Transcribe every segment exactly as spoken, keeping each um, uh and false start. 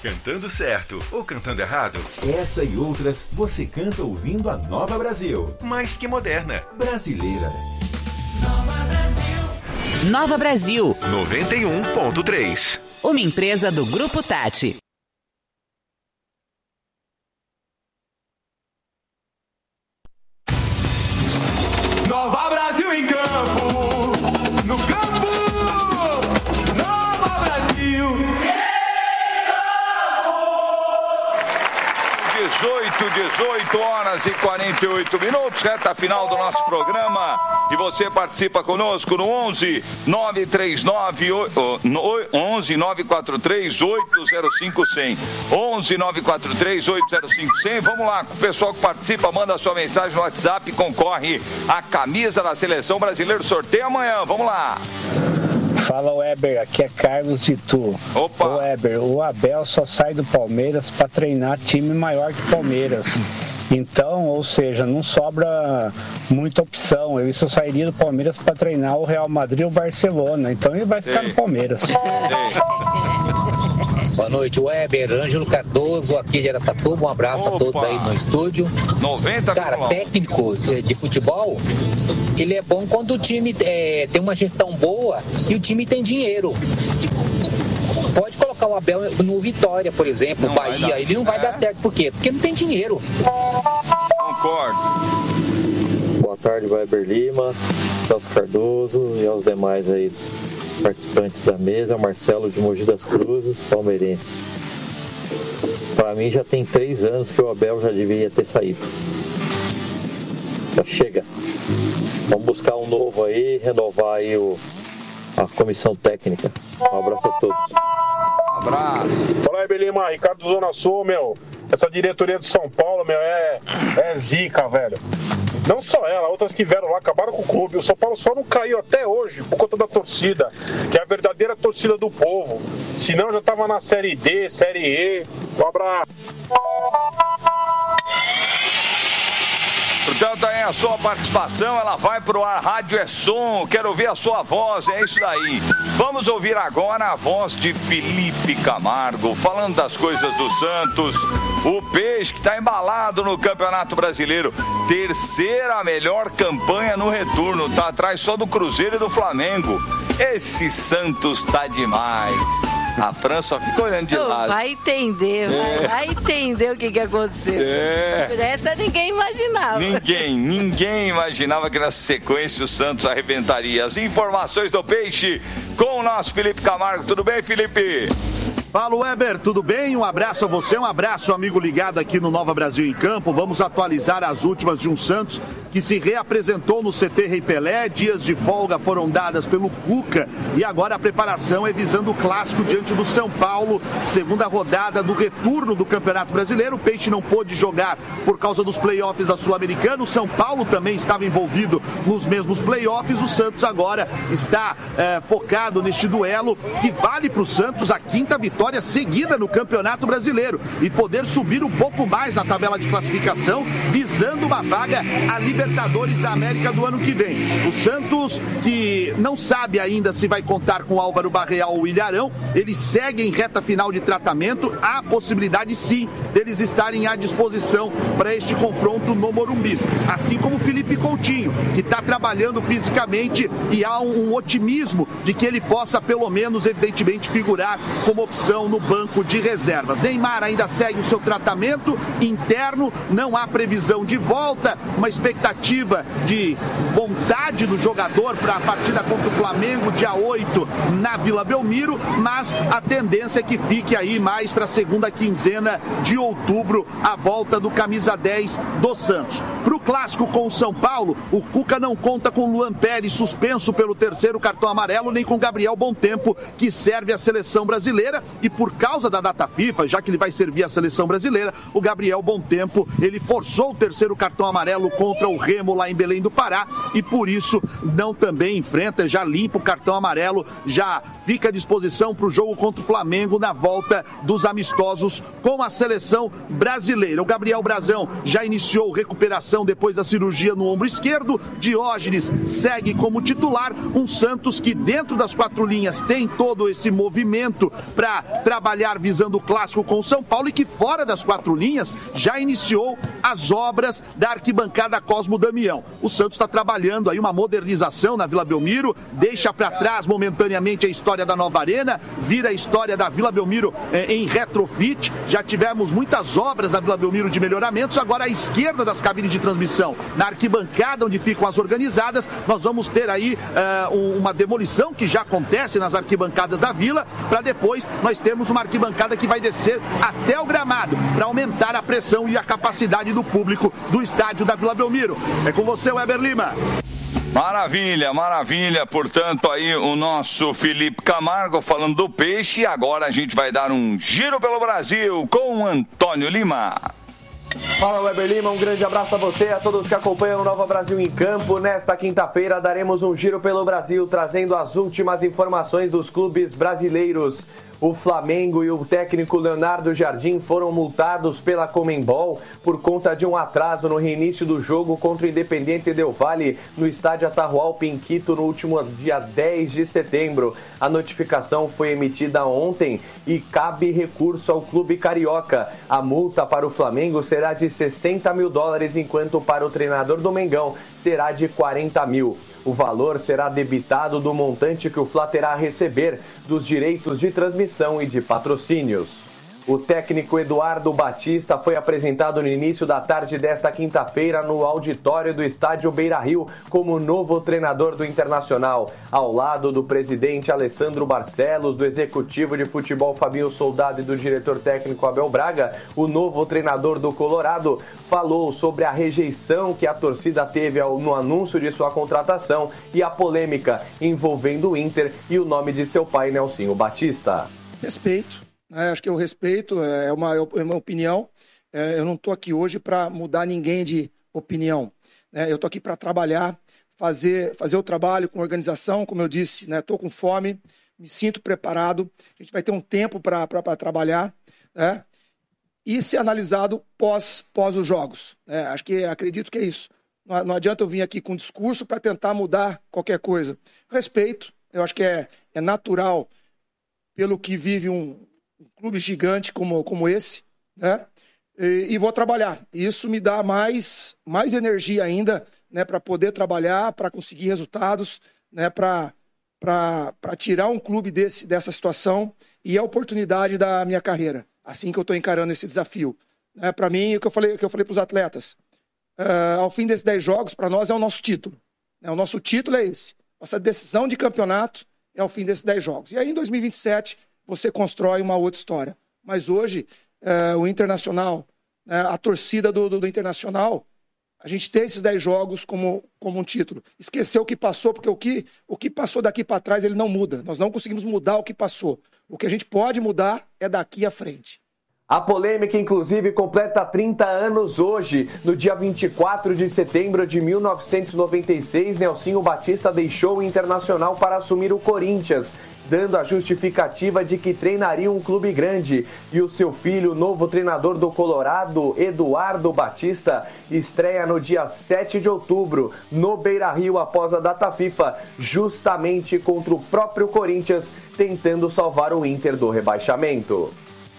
Cantando certo ou cantando errado? Essa e outras você canta ouvindo a Nova Brasil. Mais que moderna. Brasileira. Nova Brasil. Nova Brasil. noventa e um ponto três. Uma empresa do Grupo Tati. Nova Brasil em campo, no campo, Nova Brasil em campo. dezoito, dezoito horas e quarenta e oito minutos, reta final do nosso programa. E você participa conosco no onze nove três nove onze nove quatro três oito zero cinco zero zero. onze nove quatro três oito zero cinco zero zero. Vamos lá, o pessoal que participa, manda sua mensagem no WhatsApp e concorre à camisa da Seleção Brasileira. Sorteio amanhã, vamos lá. Fala, Weber, aqui é Carlos Itu. Opa! Ô, Weber, o Abel só sai do Palmeiras para treinar time maior que Palmeiras. Então, ou seja, não sobra muita opção. Ele só sairia do Palmeiras para treinar o Real Madrid ou o Barcelona. Então ele vai ficar Sim. no Palmeiras. Sim. Boa noite, Weber, Ângelo Cardoso, aqui de Araçatuba. Um abraço Opa. a todos aí no estúdio. noventa Cara, técnico de futebol, ele é bom quando o time é, tem uma gestão boa e o time tem dinheiro. Pode colocar o Abel no Vitória, por exemplo, no Bahia, ele não vai é. dar certo. Por quê? Porque não tem dinheiro. Concordo. Boa tarde, Weber Lima, Celso Cardoso e aos demais aí participantes da mesa, Marcelo de Mogi das Cruzes, palmeirense. Para mim já tem três anos que o Abel já devia ter saído. Já chega. Vamos buscar um novo aí, renovar aí o, a comissão técnica. Um abraço a todos. Abraço. Fala aí, Belima, Ricardo Zona Sul, meu. Essa diretoria do São Paulo, meu, é, é zica, velho. Não só ela, outras que vieram lá, acabaram com o clube. O São Paulo só não caiu até hoje por conta da torcida, que é a verdadeira torcida do povo. Senão já tava na Série D, Série E. Um abraço. Portanto, aí a sua participação, ela vai pro ar. Rádio é som, quero ouvir a sua voz, é isso daí. Vamos ouvir agora a voz de Felipe Camargo, falando das coisas do Santos. O Peixe que está embalado no Campeonato Brasileiro. Terceira melhor campanha no retorno, tá atrás só do Cruzeiro e do Flamengo. Esse Santos tá demais. A França fica olhando de oh, lado. Vai entender, é. vai, vai entender o que, que aconteceu. É. Essa ninguém imaginava. Ninguém, ninguém imaginava que nessa sequência o Santos arrebentaria. As informações do Peixe com o nosso Felipe Camargo. Tudo bem, Felipe? Fala, Weber, tudo bem? Um abraço a você, um abraço, amigo ligado aqui no Nova Brasil em Campo. Vamos atualizar as últimas de um Santos que se reapresentou no C T Rei Pelé. Dias de folga foram dadas pelo Cuca e agora a preparação é visando o clássico diante do São Paulo. Segunda rodada do retorno do Campeonato Brasileiro. O Peixe não pôde jogar por causa dos playoffs da Sul-Americana. O São Paulo também estava envolvido nos mesmos playoffs. O Santos agora está é, focado neste duelo que vale para o Santos a quinta vitória seguida no Campeonato Brasileiro e poder subir um pouco mais na tabela de classificação, visando uma vaga a Libertadores da América do ano que vem. O Santos, que não sabe ainda se vai contar com Álvaro Barreal ou Ilharão, ele segue em reta final de tratamento. Há possibilidade sim deles estarem à disposição para este confronto no Morumbi, assim como Felipe Coutinho, que está trabalhando fisicamente e há um, um otimismo de que ele possa pelo menos, evidentemente, figurar como opção no banco de reservas. Neymar ainda segue o seu tratamento interno, não há previsão de volta, uma expectativa de vontade do jogador para a partida contra o Flamengo, dia oito, na Vila Belmiro, mas a tendência é que fique aí mais para a segunda quinzena de outubro, a volta do camisa dez do Santos. Para o clássico com o São Paulo, o Cuca não conta com Luan Pérez, suspenso pelo terceiro cartão amarelo, nem com Gabriel Bontempo, que serve a seleção brasileira. E por causa da data FIFA, já que ele vai servir a seleção brasileira, o Gabriel Bontempo, ele forçou o terceiro cartão amarelo contra o Remo lá em Belém do Pará e por isso não também enfrenta, já limpa o cartão amarelo, já fica à disposição para o jogo contra o Flamengo na volta dos amistosos com a seleção brasileira. O Gabriel Brazão já iniciou recuperação depois da cirurgia no ombro esquerdo, Diógenes segue como titular, um Santos que dentro das quatro linhas tem todo esse movimento para trabalhar visando o clássico com o São Paulo e que fora das quatro linhas já iniciou as obras da arquibancada Cosmo Damião. O Santos está trabalhando aí uma modernização na Vila Belmiro, deixa para trás momentaneamente a história da nova arena, vira a história da Vila Belmiro eh, em retrofit. Já tivemos muitas obras na Vila Belmiro de melhoramentos, agora à esquerda das cabines de transmissão, na arquibancada onde ficam as organizadas, nós vamos ter aí eh, uma demolição que já acontece nas arquibancadas da Vila, para depois nós termos uma arquibancada que vai descer até o gramado, para aumentar a pressão e a capacidade do público do estádio da Vila Belmiro. É com você, Weber Lima. Maravilha, maravilha. Portanto, aí o nosso Felipe Camargo falando do peixe. Agora a gente vai dar um giro pelo Brasil com o Antônio Lima. Fala, Weber Lima, um grande abraço a você e a todos que acompanham o Nova Brasil em Campo. Nesta quinta-feira daremos um giro pelo Brasil, trazendo as últimas informações dos clubes brasileiros. O Flamengo e o técnico Leonardo Jardim foram multados pela Conmebol por conta de um atraso no reinício do jogo contra o Independiente Del Valle no estádio Atahualpa em Quito no último dia dez de setembro. A notificação foi emitida ontem e cabe recurso ao clube carioca. A multa para o Flamengo será de sessenta mil dólares, enquanto para o treinador do Mengão será de quarenta mil. O valor será debitado do montante que o Fla terá a receber dos direitos de transmissão e de patrocínios. O técnico Eduardo Batista foi apresentado no início da tarde desta quinta-feira no auditório do estádio Beira-Rio como novo treinador do Internacional. Ao lado do presidente Alessandro Barcelos, do executivo de futebol Fabinho Soldado e do diretor técnico Abel Braga, o novo treinador do Colorado falou sobre a rejeição que a torcida teve no anúncio de sua contratação e a polêmica envolvendo o Inter e o nome de seu pai, Nelsinho Batista. Respeito. É, acho que eu respeito, é uma, é uma opinião. É, eu não estou aqui hoje para mudar ninguém de opinião. É, eu estou aqui para trabalhar, fazer, fazer o trabalho com organização, como eu disse. Estou, né, com fome, me sinto preparado. A gente vai ter um tempo para trabalhar, né, e ser analisado pós, pós os jogos. É, acho que acredito que é isso. Não, não adianta eu vir aqui com um discurso para tentar mudar qualquer coisa. Respeito, eu acho que é, é natural pelo que vive um um clube gigante como, como esse, né? E, e vou trabalhar. Isso me dá mais, mais energia ainda, né, para poder trabalhar, para conseguir resultados, né, para tirar um clube desse, dessa situação, e é a oportunidade da minha carreira. Assim que eu estou encarando esse desafio. Né, para mim, o que eu falei, o que eu falei para os atletas, uh, ao fim desses dez jogos, para nós é o nosso título. Né, o nosso título é esse. Nossa decisão de campeonato é ao fim desses dez jogos. E aí, em dois mil e vinte e sete... você constrói uma outra história. Mas hoje, é, o Internacional, é, a torcida do, do, do Internacional, a gente tem esses dez jogos como, como um título. Esqueceu o que passou, porque o que, o que passou daqui para trás, ele não muda. Nós não conseguimos mudar o que passou. O que a gente pode mudar é daqui à frente. A polêmica, inclusive, completa trinta anos hoje. No dia vinte e quatro de setembro de mil novecentos e noventa e seis, Nelsinho Batista deixou o Internacional para assumir o Corinthians, dando a justificativa de que treinaria um clube grande. E o seu filho, novo treinador do Colorado, Eduardo Batista, estreia no dia sete de outubro, no Beira-Rio, após a data FIFA, justamente contra o próprio Corinthians, tentando salvar o Inter do rebaixamento.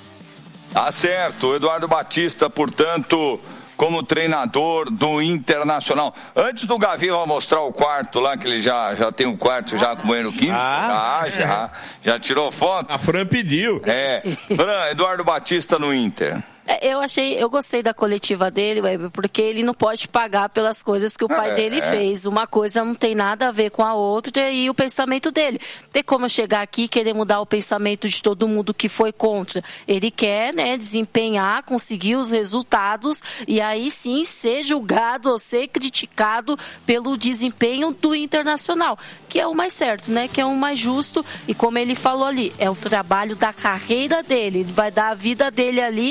Tá certo, o Eduardo Batista, portanto, como treinador do Internacional. Antes do Gavila mostrar o quarto lá, que ele já, já tem um quarto já com banheiro químico. Ah, ah já, já tirou foto. A Fran pediu. É, Fran, Eduardo Batista no Inter. Eu achei, eu gostei da coletiva dele, Weber, porque ele não pode pagar pelas coisas que o pai é, dele é. fez. Uma coisa não tem nada a ver com a outra e o pensamento dele. Tem como eu chegar aqui e querer mudar o pensamento de todo mundo que foi contra. Ele quer, né, desempenhar, conseguir os resultados e aí sim ser julgado ou ser criticado pelo desempenho do Internacional, que é o mais certo, né, que é o mais justo. E como ele falou ali, é o trabalho da carreira dele. Ele vai dar a vida dele ali para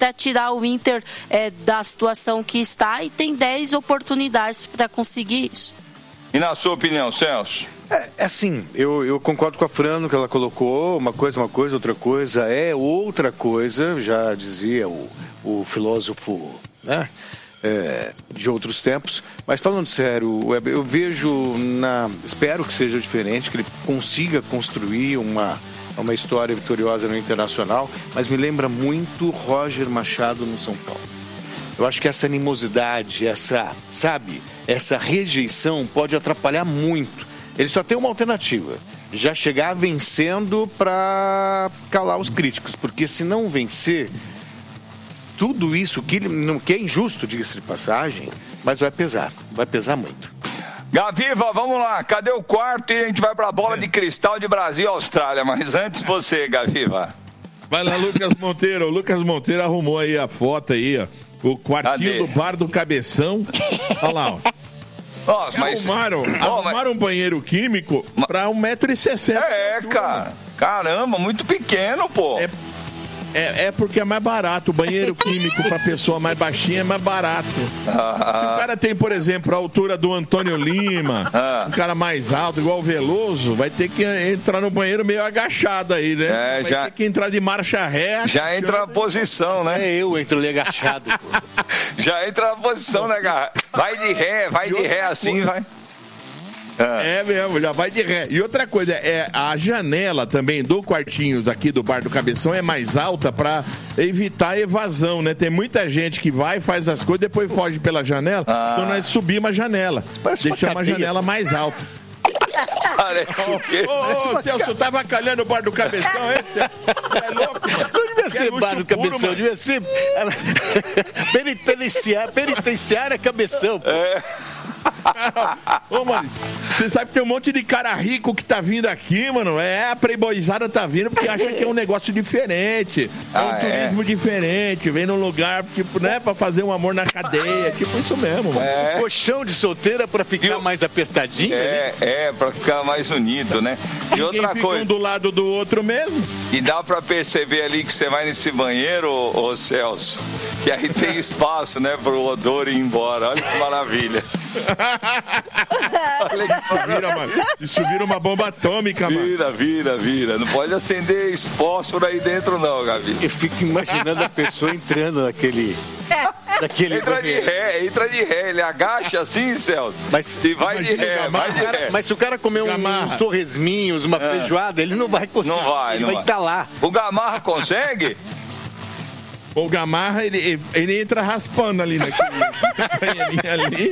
para tirar o Inter é, da situação que está e tem dez oportunidades para conseguir isso. E na sua opinião, Celso? É, é assim, eu, eu concordo com a Fran no que ela colocou, uma coisa, uma coisa, outra coisa é outra coisa, já dizia o, o filósofo, né, é, de outros tempos. Mas falando sério, Weber, eu vejo, na, espero que seja diferente, que ele consiga construir uma, uma história vitoriosa no Internacional, mas me lembra muito Roger Machado no São Paulo. Eu acho que essa animosidade, essa, sabe, essa rejeição pode atrapalhar muito. Ele só tem uma alternativa, já chegar vencendo para calar os críticos, porque se não vencer, tudo isso que, ele, que é injusto, diga-se de passagem, mas vai pesar, vai pesar muito. Gaviva, vamos lá, cadê o quarto e a gente vai para a bola de cristal de Brasil e Austrália, mas antes você, Gaviva. Vai lá, Lucas Monteiro, o Lucas Monteiro arrumou aí a foto aí, ó. O quartinho Cadê? do bar do Cabeção. Olha lá, ó. Nossa, mas... Arrumaram, oh, arrumaram mas... um banheiro químico pra um metro e sessenta. É, cara. Caramba, muito pequeno, pô. É, é, é porque é mais barato. O banheiro químico pra pessoa mais baixinha é mais barato. Ah. Se o cara tem, por exemplo, a altura do Antônio Lima, ah. um cara mais alto, igual o Veloso, vai ter que entrar no banheiro meio agachado aí, né? É, vai já... ter que entrar de marcha ré. Já entra na posição, né? É, eu entro ali agachado, pô. Já entra na posição, né, cara? Vai de ré, vai de ré assim, vai. Ah. É mesmo, já vai de ré. E outra coisa, é a janela também do quartinho aqui do Bar do Cabeção é mais alta pra evitar evasão, né? Tem muita gente que vai, faz as coisas, depois foge pela janela, ah. então nós subimos a janela. Parece deixamos uma, uma janela mais alta. Parece o quê? Ô, ô, Celso, tá avacalhando o Bar do Cabeção, esse é, é louco, mano. Não devia ser Bar do Cabeção, puro, devia ser penitenciária, penitenciária Cabeção, pô. É. Ô, mano, você sabe que tem um monte de cara rico que tá vindo aqui, mano. É, a playboyzada tá vindo porque acha que é um negócio diferente. É um ah, turismo é? diferente. Vem num lugar, tipo, né, pra fazer um amor na cadeia. Tipo isso mesmo, mano. É. Um colchão de solteira pra ficar Eu... mais apertadinho. É, né? é, pra ficar mais unido, né? E outra coisa. Um do lado do outro mesmo. E dá pra perceber ali que você vai nesse banheiro, ô, ô Celso, que aí tem espaço, né, pro odor ir embora. Olha que maravilha. Isso vira, mano. Isso vira uma bomba atômica, vira, mano. Vira, vira, vira. Não pode acender fósforo aí dentro, não, Gabi. Eu fico imaginando a pessoa entrando naquele. Daquele entra banheiro. de ré, entra de ré. Ele agacha assim, Celso. Mas, e vai de ré, vai de ré. Mas se o cara comer um, uns torresminhos, uma é. feijoada, ele não vai conseguir. Não vai, ele não vai estar tá lá. O Gamarra consegue? O Gamarra, ele, ele entra raspando ali naquele ali.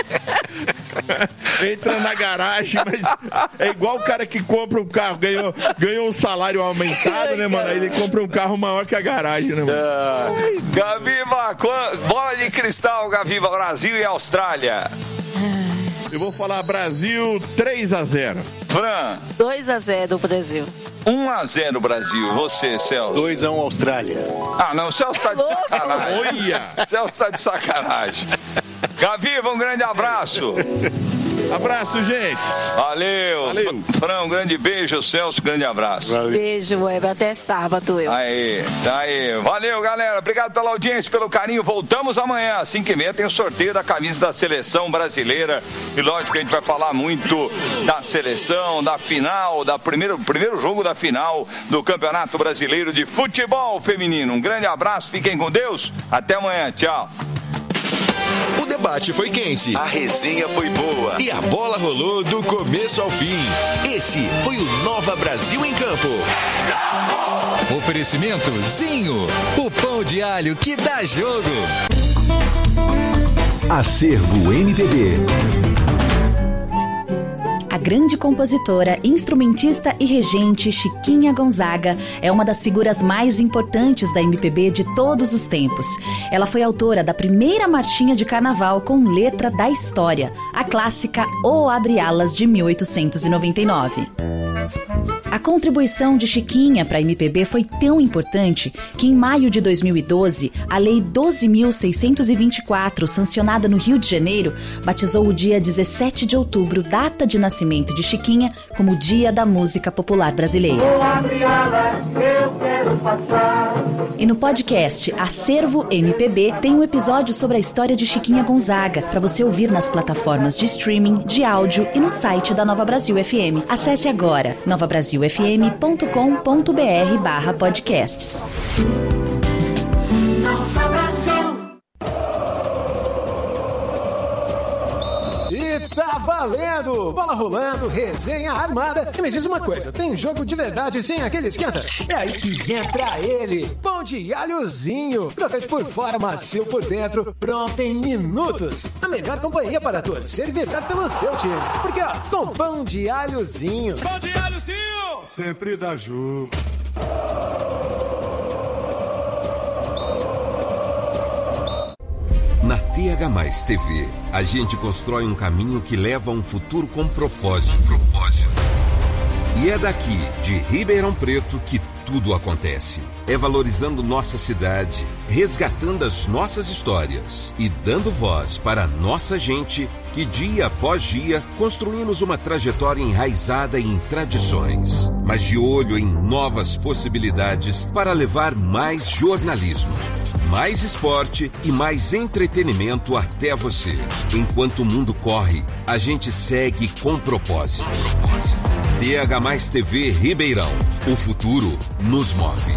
Entra na garagem, mas é igual o cara que compra um carro, ganhou, ganhou um salário aumentado, né, mano? Aí ele compra um carro maior que a garagem, né, mano? Uh, Gaviva, bola de cristal, Gaviva, Brasil e Austrália. Eu vou falar Brasil três a zero. Fran. dois a zero Brasil. um a zero Brasil. Você, Celso. dois a um Austrália. Ah, não, o Celso tá de sacanagem. Olha. O Celso tá de sacanagem. Gaviva, um grande abraço. Abraço, gente. Valeu. Valeu. Fran, um grande beijo. Celso, grande abraço. Valeu. Beijo, Weber. Até sábado, eu. Aí, aí. Valeu, galera. Obrigado pela audiência, pelo carinho. Voltamos amanhã, às cinco e meia, tem o sorteio da camisa da seleção brasileira. E lógico que a gente vai falar muito da seleção, da final, da primeiro, primeiro jogo da final do Campeonato Brasileiro de Futebol Feminino. Um grande abraço, fiquem com Deus. Até amanhã. Tchau. O debate foi quente, a resenha foi boa e a bola rolou do começo ao fim. Esse foi o Nova Brasil em Campo. Oferecimento Zinho, o pão de alho que dá jogo. Acervo M P B. A grande compositora, instrumentista e regente Chiquinha Gonzaga é uma das figuras mais importantes da M P B de todos os tempos. Ela foi autora da primeira marchinha de carnaval com letra da história, a clássica O Abre Alas de mil oitocentos e noventa e nove. A contribuição de Chiquinha para a M P B foi tão importante que em maio de dois mil e doze, a Lei doze mil seiscentos e vinte e quatro, sancionada no Rio de Janeiro, batizou o dia dezessete de outubro, data de nascimento de Chiquinha, como Dia da Música Popular Brasileira. E no podcast Acervo M P B tem um episódio sobre a história de Chiquinha Gonzaga, para você ouvir nas plataformas de streaming, de áudio e no site da Nova Brasil F M. Acesse agora nova brasil f m ponto com ponto b r barra podcasts. Nova Brasil. E tá valendo! Bola rolando, resenha armada. E me diz uma coisa, tem jogo de verdade sem aquele esquenta? É aí que entra ele, pão de alhozinho. Crocante por fora, macio por dentro, pronto em minutos. A melhor companhia para torcer e vibrar pelo seu time. Porque ó, com pão de alhozinho. Pão de alhozinho! Sempre da Ju. Na T H mais T V, a gente constrói um caminho que leva a um futuro com propósito. propósito. E é daqui, de Ribeirão Preto, que tudo acontece. É valorizando nossa cidade, resgatando as nossas histórias e dando voz para a nossa gente que, dia após dia, construímos uma trajetória enraizada em tradições, mas de olho em novas possibilidades para levar mais jornalismo, mais esporte e mais entretenimento até você. Enquanto o mundo corre, a gente segue com propósito. T H mais T V Ribeirão. O futuro nos move.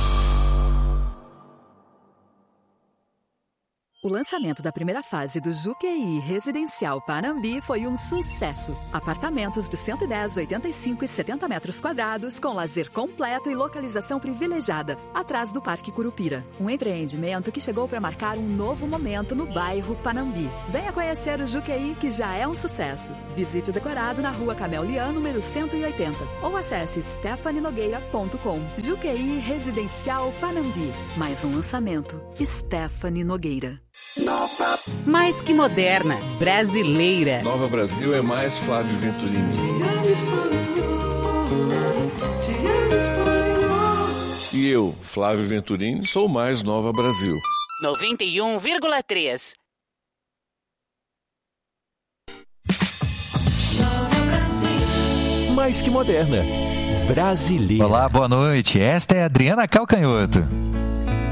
O lançamento da primeira fase do Juqueí Residencial Panambi foi um sucesso. Apartamentos de cento e dez, oitenta e cinco e setenta metros quadrados, com lazer completo e localização privilegiada, atrás do Parque Curupira. Um empreendimento que chegou para marcar um novo momento no bairro Panambi. Venha conhecer o Juqueí, que já é um sucesso. Visite o decorado na Rua Camel Lian, número cento e oitenta, ou acesse stephanie nogueira ponto com. Juqueí Residencial Panambi. Mais um lançamento. Stephanie Nogueira. Mais que moderna, brasileira. Nova Brasil é mais Flávio Venturini. E eu, Flávio Venturini, sou mais Nova Brasil. noventa e um vírgula três. Mais que moderna, brasileira. Olá, boa noite. Esta é a Adriana Calcanhoto.